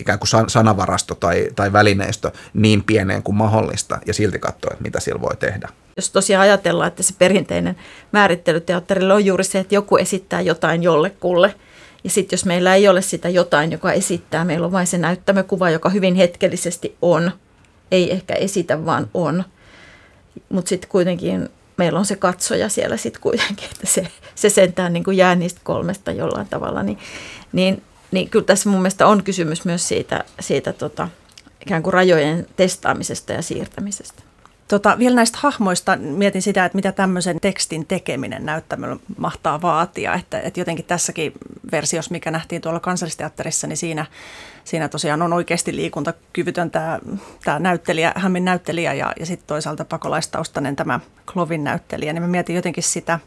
ikään kuin sanavarasto tai välineistö niin pieneen kuin mahdollista ja silti katsoa, että mitä sillä voi tehdä. Jos tosiaan ajatellaan, että se perinteinen määrittely teatterille on juuri se, että joku esittää jotain jollekulle. Ja sitten jos meillä ei ole sitä jotain, joka esittää, meillä on vain se näyttämökuva, joka hyvin hetkellisesti on. Ei ehkä esitä, vaan on. Mutta sitten kuitenkin meillä on se katsoja siellä sitten kuitenkin, että se sentään niin kuin jää niistä kolmesta jollain tavalla. Niin kyllä tässä mun mielestä on kysymys myös siitä ikään kuin rajojen testaamisesta ja siirtämisestä. Vielä näistä hahmoista mietin sitä, että mitä tämmöisen tekstin tekeminen näyttämöllä mahtaa vaatia. Että jotenkin tässäkin versiossa, mikä nähtiin tuolla Kansallisteatterissa, niin siinä tosiaan on oikeasti liikuntakyvytön tämä Hämmin näyttelijä ja sitten toisaalta pakolaistaustainen tämä Clovin näyttelijä. Niin mä mietin jotenkin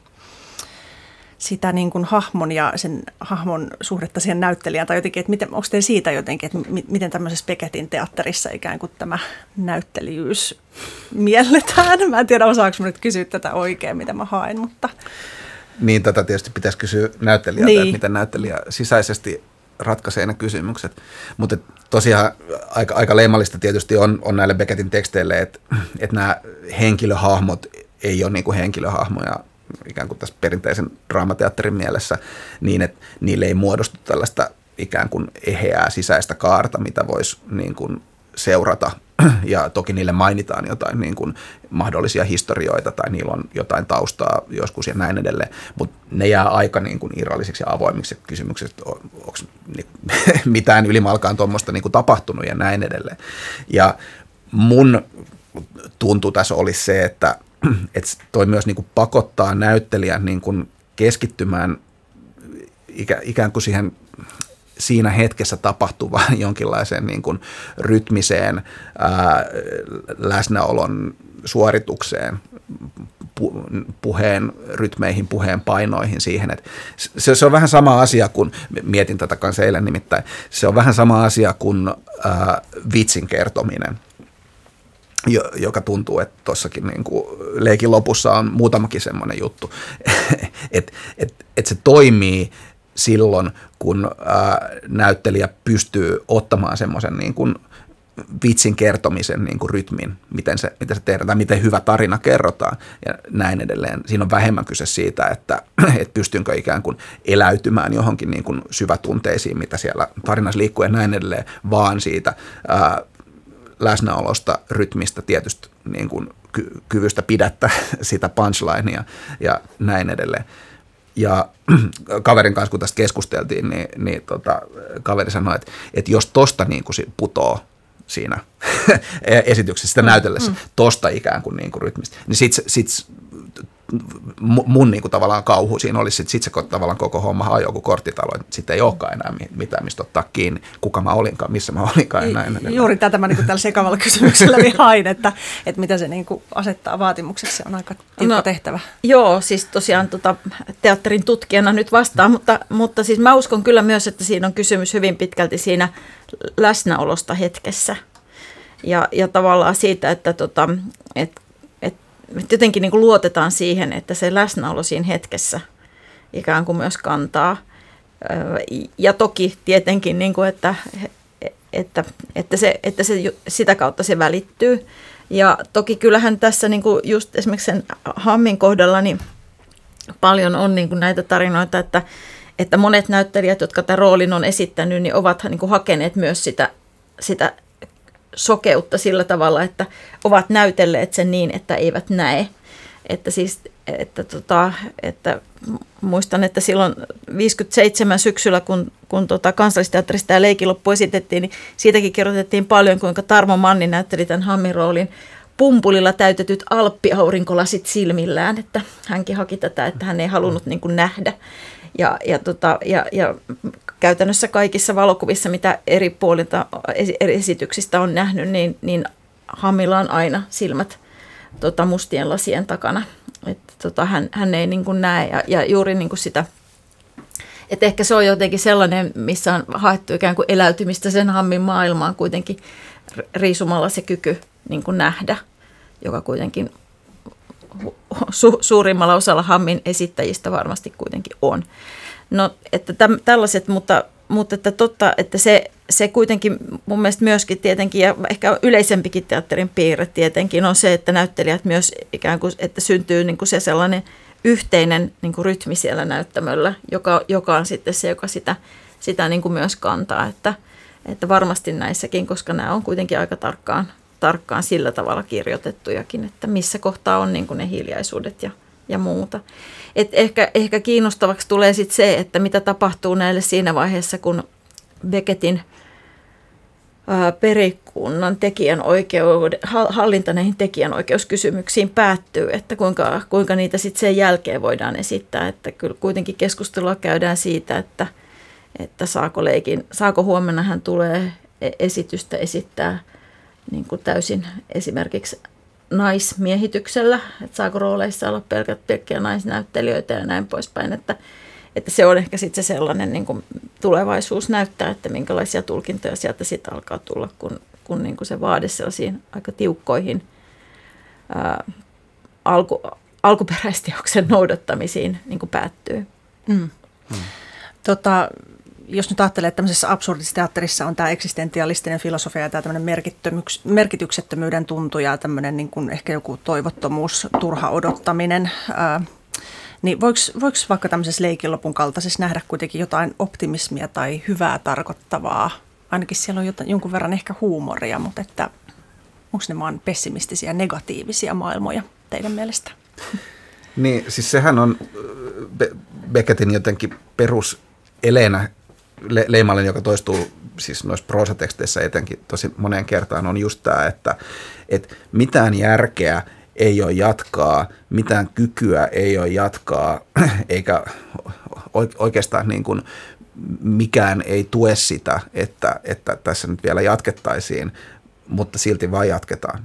sitä niin kuin hahmon ja sen hahmon suhdetta siihen näyttelijään, tai jotenkin, että onko teillä siitä jotenkin, että miten tämmöisessä Beckettin teatterissa ikään kuin tämä näyttelijyys mielletään? Mä en tiedä, osaanko mä nyt kysyä tätä oikein, mitä mä haen, mutta... Niin, tätä tietysti pitäisi kysyä näyttelijältä, niin. Että miten näyttelijä sisäisesti ratkaisee ne kysymykset. Mutta tosiaan aika leimallista tietysti on näille Beckettin teksteille, että nämä henkilöhahmot ei ole niin kuin henkilöhahmoja, ikään kuin tässä perinteisen draamateatterin mielessä, niin että niille ei muodostu tällaista ikään kuin eheää sisäistä kaarta, mitä voisi niin kuin seurata. Ja toki niille mainitaan jotain niin kuin mahdollisia historioita tai niillä on jotain taustaa joskus ja näin edelleen, mutta ne jää aika niin kuin irrallisiksi ja avoimiksi kysymykset, onko mitään ylimalkaan tuommoista niin kuin tapahtunut ja näin edelleen. Ja mun tuntu tässä olisi se, että toi myös niin kuin pakottaa näyttelijän niin kuin keskittymään ikään kuin siihen siinä hetkessä tapahtuvaan jonkinlaiseen niin kuin rytmiseen läsnäolon suoritukseen, puheen rytmeihin, puheen painoihin siihen, että se on vähän sama asia kuin, mietin tätä kanssa eilen nimittäin, se on vähän sama asia kuin vitsin kertominen, joka tuntuu, että tuossakin niin kuin leikin lopussa on muutamakin semmoinen juttu, että se toimii silloin, kun näyttelijä pystyy ottamaan semmoisen niin kuin vitsin kertomisen niin kuin rytmin, miten se tehdään, miten hyvä tarina kerrotaan ja näin edelleen. Siinä on vähemmän kyse siitä, että pystynkö ikään kuin eläytymään johonkin niin kuin syvätunteisiin, mitä siellä tarinassa liikkuu ja näin edelleen, vaan siitä läsnäolosta, rytmistä, tietysti niin kuin kyvystä pidättää sitä punchlinea ja näin edelleen. Ja kaverin kanssa, kun tästä keskusteltiin, niin kaveri sanoi, että jos tosta niin kuin putoo siinä esityksessä, sitä näytellessä, tosta ikään kuin rytmistä, niin sit mun niin kuin tavallaan kauhu siinä olisi, sit se tavallaan koko homma on joku korttitalo, että sitten ei olekaan enää mitään, mistä ottaa kiinni, kuka mä olinkaan, missä mä olinkaan ja näin edelleen. Juuri tätä mä niin kuin tällä sekavalla kysymyksellä hain, että mitä se niin kuin asettaa vaatimukseksi, se on aika tiukka tehtävä. Joo, siis tosiaan teatterin tutkijana nyt vastaan, mutta siis mä uskon kyllä myös, että siinä on kysymys hyvin pitkälti siinä läsnäolosta hetkessä ja tavallaan siitä, että jotenkin niin kuin luotetaan siihen, että se läsnäolo siinä hetkessä ikään kuin myös kantaa. Ja toki tietenkin, niin kuin, että se sitä kautta se välittyy. Ja toki kyllähän tässä niin kuin just esimerkiksi sen Hammin kohdalla niin paljon on niin kuin näitä tarinoita, että monet näyttelijät, jotka tämän roolin on esittänyt, niin ovat niin kuin hakeneet myös sitä sokeutta sillä tavalla, että ovat näytelleet sen niin, että eivät näe. Että muistan, että silloin 57 syksyllä, kun Kansallisteatterista tämä leikin loppu esitettiin, niin siitäkin kirjoitettiin paljon, kuinka Tarmo Manni näytteli tämän Hammin roolin pumpulilla täytetyt alppiaurinkolasit silmillään, että hänkin haki tätä, että hän ei halunnut niin kuin nähdä. Ja käytännössä kaikissa valokuvissa, mitä eri puolilta eri esityksistä on nähnyt, niin Hammilla on aina silmät mustien lasien takana. Että hän ei niin kuin näe ja juuri niin kuin sitä, että ehkä se on jotenkin sellainen, missä on haettu ikään kuin eläytymistä sen Hammin maailmaan kuitenkin riisumalla se kyky niin kuin nähdä, joka kuitenkin suurimmalla osalla Hammin esittäjistä varmasti kuitenkin on. No, että tällaiset, mutta mutta että totta, että se kuitenkin mun mielestä myöskin tietenkin, ja ehkä yleisempikin teatterin piirre tietenkin on se, että näyttelijät myös ikään kuin, että syntyy niin kuin se sellainen yhteinen niin kuin rytmi siellä näyttämöllä, joka on sitten se, joka sitä niin kuin myös kantaa, että varmasti näissäkin, koska nämä on kuitenkin aika tarkkaan sillä tavalla kirjoitettujakin, että missä kohtaa on niin kuin ne hiljaisuudet ja muuta. Et ehkä kiinnostavaksi tulee sitten se, että mitä tapahtuu näille siinä vaiheessa, kun Beckettin perikunnan hallinta näihin tekijänoikeuskysymyksiin päättyy, että kuinka niitä sitten sen jälkeen voidaan esittää. Että kyllä kuitenkin keskustelua käydään siitä, että saako huomenna hän tulee esitystä esittää niin kuin täysin esimerkiksi naismiehityksellä, että saako rooleissa olla pelkkiä naisnäyttelijöitä ja näin poispäin, että se on ehkä sitten se sellainen niin kuin tulevaisuus näyttää, että minkälaisia tulkintoja sieltä sitten alkaa tulla, kun niin kuin se vaade sellaisiin aika tiukkoihin alkuperäisteoksen noudattamisiin niin kuin päättyy. Jos nyt ajattelee, että tämmöisessä absurdisteatterissa on tämä eksistentialistinen filosofia ja tämä tämmöinen merkityksettömyyden tuntu ja tämmöinen niin kuin ehkä joku toivottomuus, turha odottaminen, niin voiko vaikka tämmöisessä leikinlopun kaltaisessa nähdä kuitenkin jotain optimismia tai hyvää tarkoittavaa? Ainakin siellä on jonkun verran ehkä huumoria, mutta että onko ne vaan pessimistisiä, negatiivisia maailmoja teidän mielestä? Niin, siis sehän on Beckettin jotenkin peruseleenä, leimallinen, joka toistuu siis noissa proosateksteissä etenkin tosi moneen kertaan, on just tämä, että mitään järkeä ei ole jatkaa, mitään kykyä ei ole jatkaa, eikä oikeastaan niin kuin mikään ei tue sitä, että tässä nyt vielä jatkettaisiin, mutta silti vaan jatketaan.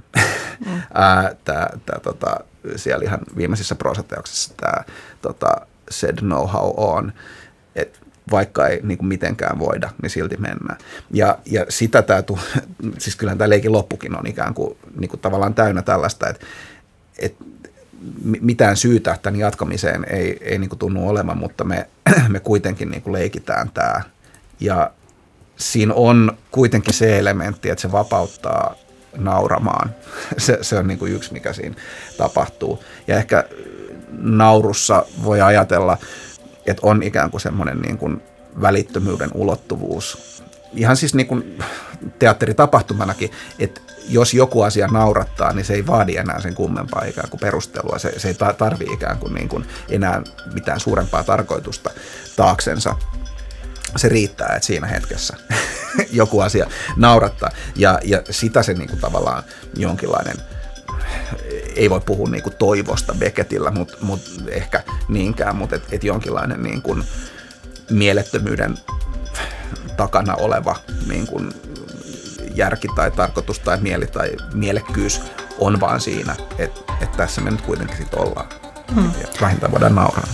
Siellä ihan viimeisissä proosateoksissa tämä said no how on, että vaikka ei niin kuin mitenkään voida, niin silti mennään. Ja sitä siis kyllähän tämä leikin loppukin on ikään kuin tavallaan täynnä tällaista, että mitään syytä tämän jatkamiseen ei niin kuin tunnu olemaan, mutta me kuitenkin niin kuin leikitään tämä. Ja siinä on kuitenkin se elementti, että se vapauttaa nauramaan. Se on niin kuin yksi, mikä siinä tapahtuu. Ja ehkä naurussa voi ajatella, että on ikään kuin semmoinen niin kuin välittömyyden ulottuvuus. Ihan siis niin kuin teatteritapahtumanakin, että jos joku asia naurattaa, niin se ei vaadi enää sen kummempaa ikään kuin perustelua. Se ei tarvitse ikään kuin enää mitään suurempaa tarkoitusta taaksensa. Se riittää, että siinä hetkessä joku asia naurattaa. Ja sitä se niin kuin tavallaan jonkinlainen, ei voi puhua niin kuin toivosta Beckettillä, mutta ehkä niinkään, mutta et jonkinlainen niin kuin mielettömyyden takana oleva niin kuin järki tai tarkoitus tai mieli tai mielekkyys on vaan siinä, että tässä me nyt kuitenkin sit ollaan. Ja vähintään voidaan nauraa.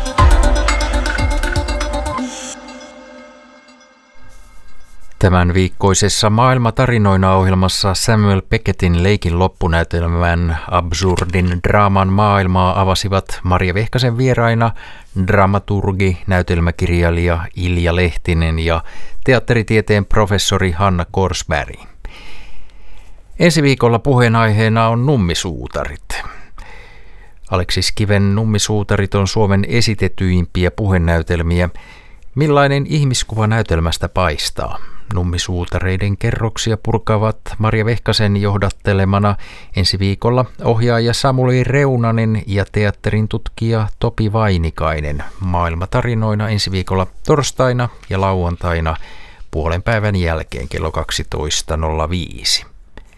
Tämän viikkoisessa Maailmatarinoina-ohjelmassa Samuel Beckettin leikin loppunäytelmän absurdin draaman maailmaa avasivat Marja Vehkasen vieraina dramaturgi, näytelmäkirjailija Ilja Lehtinen ja teatteritieteen professori Hanna Korsberg. Ensi viikolla puheenaiheena on Nummisuutarit. Aleksis Kiven Nummisuutarit on Suomen esitetyimpiä puhenäytelmiä. Millainen ihmiskuva näytelmästä paistaa? Nummisuutareiden kerroksia purkavat Marja Vehkasen johdattelemana ensi viikolla ohjaaja Samuli Reunanen ja teatterin tutkija Topi Vainikainen. Maailmatarinoina ensi viikolla torstaina ja lauantaina puolen päivän jälkeen kello 12.05.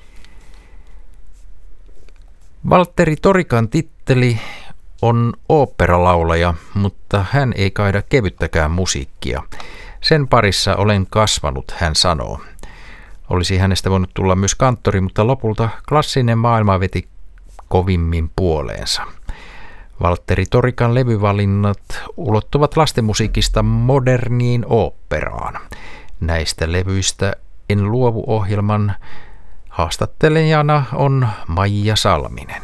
Valtteri Torikan titteli on oopperalaulaja, mutta hän ei kaida kevyttäkään musiikkia. Sen parissa olen kasvanut, hän sanoo. Olisi hänestä voinut tulla myös kanttori, mutta lopulta klassinen maailma veti kovimmin puoleensa. Valtteri Torikan levyvalinnat ulottuvat lastenmusiikista moderniin oopperaan. Näistä levyistä En luovu -ohjelman haastattelijana on Maija Salminen.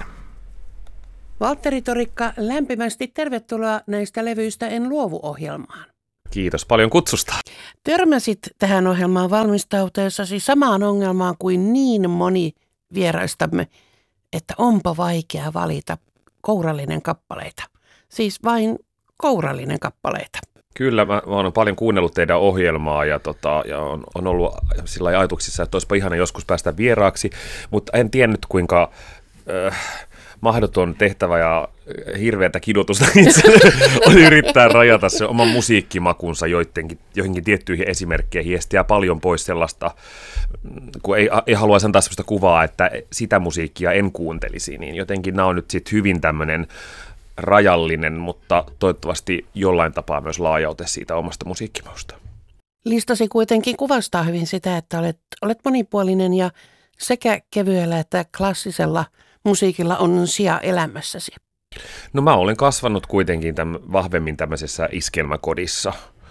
Valtteri Torikka, lämpimästi tervetuloa näistä levyistä En luovu -ohjelmaan. Kiitos paljon kutsusta. Törmäsit tähän ohjelmaan valmistautuessasi samaan ongelmaan kuin niin moni vieraistamme, että onpa vaikea valita kourallinen kappaleita. Siis vain kourallinen kappaleita. Kyllä, mä oon paljon kuunnellut teidän ohjelmaa ja on ollut sillä ajatuksissa, että olisipa ihana joskus päästä vieraaksi, mutta en tiennyt kuinka mahdoton tehtävä ja hirveätä kidutusta on yrittää rajata se oma musiikkimakunsa joihinkin tiettyihin esimerkkeihin ja sitten jää paljon pois sellaista, kun ei haluaisi antaa sellaista kuvaa, että sitä musiikkia en kuuntelisi, niin jotenkin nämä on nyt sitten hyvin tämmöinen rajallinen, mutta toivottavasti jollain tapaa myös laajaute siitä omasta musiikkimausta. Listasi kuitenkin kuvastaa hyvin sitä, että olet monipuolinen ja sekä kevyellä että klassisella musiikilla on sija elämässäsi. No mä olen kasvanut kuitenkin vahvemmin tämmöisessä iskelmäkodissa,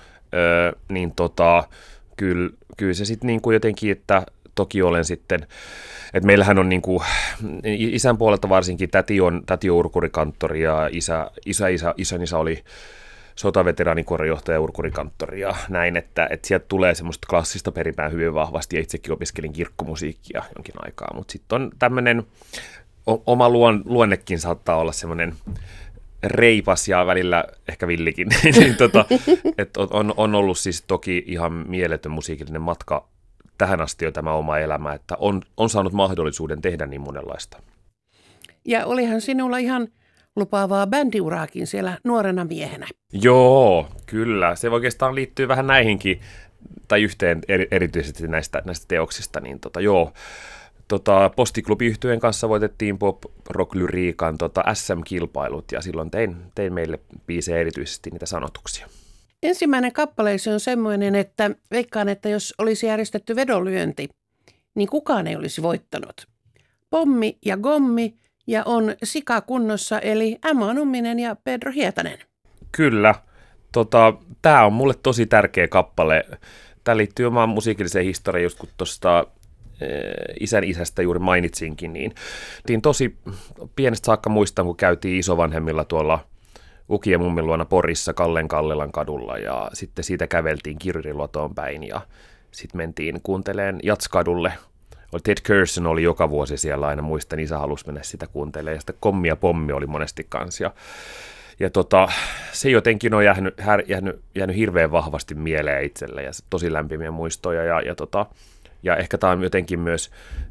kyllä se sitten niinku jotenkin, että toki olen sitten, että meillähän on niinku, isän puolelta varsinkin täti on urkurikanttori ja isän isä oli sotaveteraanikuoronjohtaja urkurikanttori ja näin, että sieltä tulee semmoista klassista peripää hyvin vahvasti ja itsekin opiskelin kirkkomusiikkia jonkin aikaa, mutta sitten on tämmöinen oma luonnekin saattaa olla semmoinen reipas ja välillä ehkä villikin, että on ollut siis toki ihan mieletön musiikillinen matka tähän asti jo tämä oma elämä, että on saanut mahdollisuuden tehdä niin monenlaista. Ja olihan sinulla ihan lupaavaa bändiuraakin siellä nuorena miehenä. Joo, kyllä. Se oikeastaan liittyy vähän näihinkin, tai yhteen erityisesti näistä teoksista, niin joo. Postiklubi-yhtyeen kanssa voitettiin pop-rock-lyriikan SM-kilpailut, ja silloin tein meille biisejä erityisesti niitä sanotuksia. Ensimmäinen kappaleisi on semmoinen, että veikkaan, että jos olisi järjestetty vedonlyönti, niin kukaan ei olisi voittanut. Pommi ja gommi, ja on Sika kunnossa, eli Emma Numminen ja Pedro Hietanen. Kyllä. Tämä on mulle tosi tärkeä kappale. Tämä liittyy omaan musiikilliseen historiaan, just kun tuosta isän isästä juuri mainitsinkin, niin tosi pienestä saakka muistan, kun käytiin isovanhemmilla tuolla Uki ja mummin luona Porissa Kallelan kadulla ja sitten siitä käveltiin Kirjuriluotoon päin ja sitten mentiin kuuntelemaan Jatskadulle. Ted Curson oli joka vuosi siellä aina, muistan, isä halusi mennä sitä kuuntelemaan ja sitten Kommi ja Pommi oli monesti kanssa ja se jotenkin on jäänyt hirveän vahvasti mieleen itselle ja tosi lämpimiä muistoja ja ehkä tämä on jotenkin myös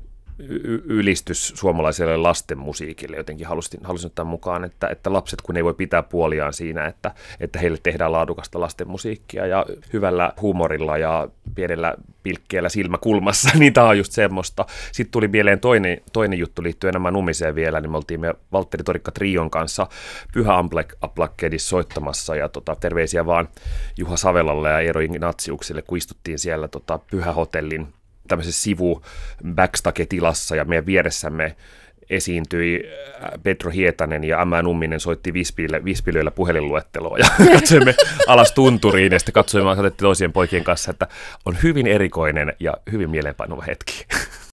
ylistys suomalaiselle lasten musiikille. Jotenkin halusin ottaa mukaan, että lapset kun ei voi pitää puoliaan siinä, että heille tehdään laadukasta lasten musiikkia ja hyvällä huumorilla ja pienellä pilkkeellä silmäkulmassa, niin tämä on just semmoista. Sitten tuli mieleen toinen juttu liittyen Emma Nummiseen vielä, niin me oltiin Valtteri Torikka Trion kanssa Pyhä Amplakkedissa soittamassa ja terveisiä vaan Juha Savelalle ja Eero Ignatsiukselle, kun istuttiin siellä Pyhä Hotellin tämmöisessä backstage-tilassa ja meidän vieressämme esiintyi Pedro Hietanen ja Emma Numminen soitti vispilöillä puhelinluetteloa ja katsoimme alas tunturiin ja sitten katsoimme toisien poikien kanssa, että on hyvin erikoinen ja hyvin mieleenpainuva hetki.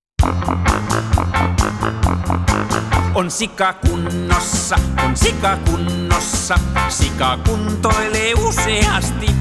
On sika kunnossa, sika kuntoilee useasti.